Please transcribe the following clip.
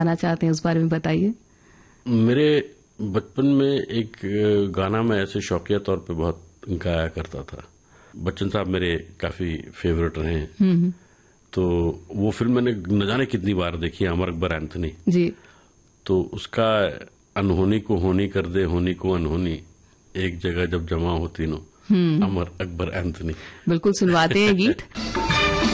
गाना चाहते हैं उस बारे में बताइए। मेरे बचपन में एक गाना मैं ऐसे शौकिया तौर पे बहुत गाया करता था। बच्चन साहब मेरे काफी फेवरेट रहे हैं। तो वो फिल्म मैंने न जाने कितनी बार देखी है, अमर अकबर एंथनी जी। तो उसका अनहोनी को होनी कर दे, होनी को अनहोनी, एक जगह जब जमा होती नो, अमर अकबर एंथनी। बिल्कुल सुनवाते हैं गीत।